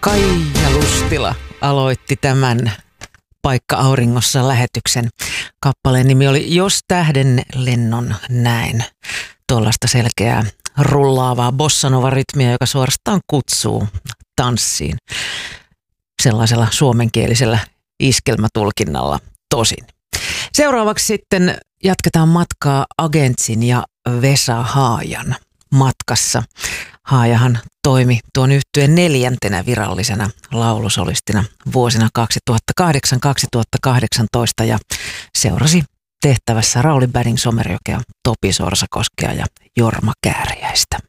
Kaija Lustila aloitti tämän Paikka auringossa -lähetyksen. Kappaleen nimi oli Jos tähden lennon näen. Tuollaista selkeää rullaavaa bossanova-rytmiä, joka suorastaan kutsuu tanssiin. Sellaisella suomenkielisellä iskelmätulkinnalla tosin. Seuraavaksi sitten jatketaan matkaa Agentsin ja Vesa Haajan matkassa. Haajahan toimi tuon yhtyeen 4. virallisena laulusolistina vuosina 2008-2018 ja seurasi tehtävässä Rauli Bading-Somerjokea, Topi Sorsakoskea ja Jorma Kääriäistä.